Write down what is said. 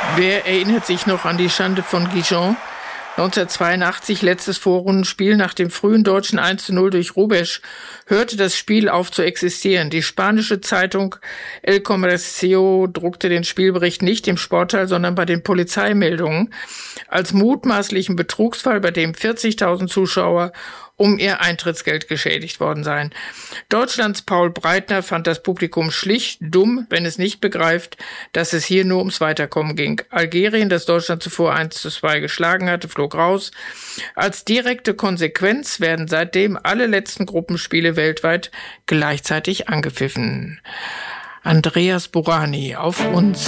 Wer erinnert sich noch an die Schande von Gijón? 1982, letztes Vorrundenspiel, nach dem frühen deutschen 1:0 durch Rubesch, hörte das Spiel auf zu existieren. Die spanische Zeitung El Comercio druckte den Spielbericht nicht im Sportteil, sondern bei den Polizeimeldungen als mutmaßlichen Betrugsfall, bei dem 40.000 Zuschauer um ihr Eintrittsgeld geschädigt worden seien. Deutschlands Paul Breitner fand das Publikum schlicht dumm, wenn es nicht begreift, dass es hier nur ums Weiterkommen ging. Algerien, das Deutschland zuvor 1:2 geschlagen hatte, flog raus. Als direkte Konsequenz werden seitdem alle letzten Gruppenspiele weltweit gleichzeitig angepfiffen. Andreas Burani auf uns.